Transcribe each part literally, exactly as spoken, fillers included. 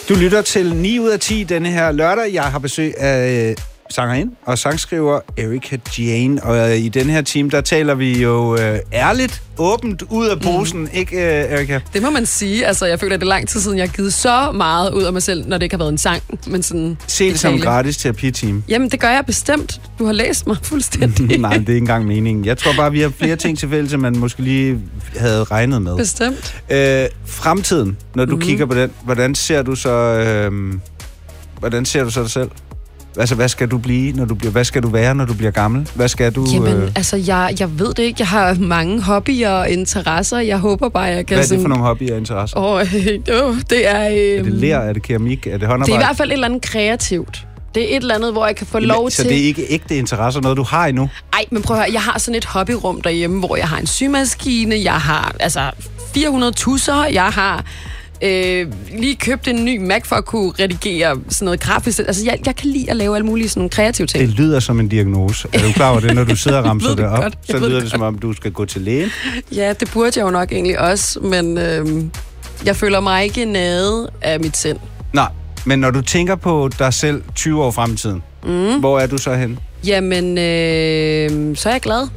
Du lytter til ni ud af ti denne her lørdag. Jeg har besøg af sangerinde og sangskriver Erika Jane. Og i den her time, der taler vi jo øh, ærligt, åbent ud af posen. Mm. Ikke, øh, Erika? Det må man sige. Altså, jeg føler, at det er lang tid siden, jeg har givet så meget ud af mig selv, når det ikke har været en sang. Men sådan Se det som en gratis terapiteam. Jamen, det gør jeg bestemt. Du har læst mig fuldstændig. Nej, det er ikke engang meningen. Jeg tror bare, vi har flere ting til fælles, man måske lige havde regnet med. Bestemt. Øh, fremtiden, når du mm. kigger på den, hvordan ser du så, øh, hvordan ser du så dig selv? Altså, hvad skal du blive, når du bliver... Hvad skal du være, når du bliver gammel? Hvad skal du... Jamen, øh... altså, jeg, jeg ved det ikke. Jeg har mange hobbyer og interesser. Jeg håber bare, jeg kan... Hvad er det sådan... for nogle hobbyer og interesser? Åh, oh, øh, det er... Øh... Er det ler? Er det keramik? Er det håndarbejde? Det er i hvert fald et eller andet kreativt. Det er et eller andet, hvor jeg kan få Jamen, lov så til... Så det er ikke ægte interesser, noget du har endnu? Ej, men prøv at høre. Jeg har sådan et hobbyrum derhjemme, hvor jeg har en symaskine, jeg har altså fire hundrede tusser, jeg har... Øh, lige købt en ny Mac for at kunne redigere sådan noget grafisk. Altså, jeg, jeg kan lide at lave alle mulige sådan kreative ting. Det lyder som en diagnose. Er du klar over det, når du sidder og ramser det op? Godt. Så lyder det, det som om, du skal gå til lægen. Ja, det burde jeg jo nok egentlig også, men øh, jeg føler mig ikke nede af mit sind. Nej, men når du tænker på dig selv tyve år frem i tiden, mm. hvor er du så henne? Jamen, øh, så er jeg glad.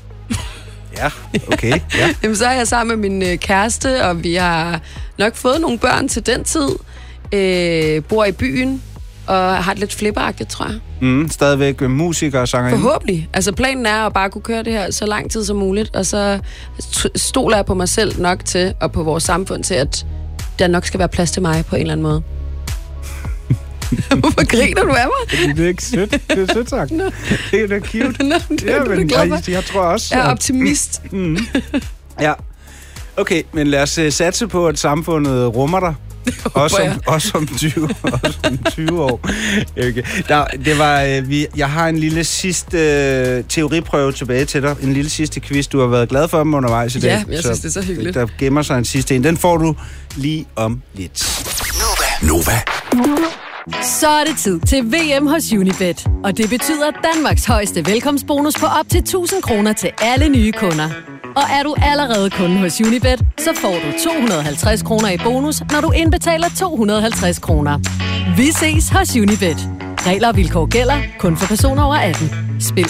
Ja, okay. Ja. Jamen, så er jeg sammen med min øh, kæreste, og vi har nok fået nogle børn til den tid. Øh, bor i byen, og har det lidt flipperagtigt, tror jeg. Mm, stadigvæk musiker og sangerinde? Forhåbentlig. Altså, planen er at bare kunne køre det her så lang tid som muligt, og så stoler jeg på mig selv nok til, og på vores samfund til, at der nok skal være plads til mig på en eller anden måde. Hvorfor griner du af mig? Det er ikke sødt. Det er sødt sagt. No. Det er da cute. No, det ja, er men jeg, jeg tror også... Jeg er optimist. Mm. Ja. Okay, men lad os uh, satse på, at samfundet rummer dig. Også om, også, om tyve, også om tyve år. Okay. Der, det var, uh, vi, jeg har en lille sidste uh, teoriprøve tilbage til dig. En lille sidste quiz. Du har været glad for dem undervejs i dag. Ja, jeg synes, det er så hyggeligt. Der gemmer sig en sidste en. Den får du lige om lidt. Nova. Nova. Så er det tid til V M hos Unibet. Og det betyder Danmarks højeste velkomstbonus på op til tusind kroner til alle nye kunder. Og er du allerede kunde hos Unibet, så får du to hundrede og halvtreds kroner i bonus, når du indbetaler to hundrede og halvtreds kroner. Vi ses hos Unibet. Regler og vilkår gælder kun for personer over atten. Spil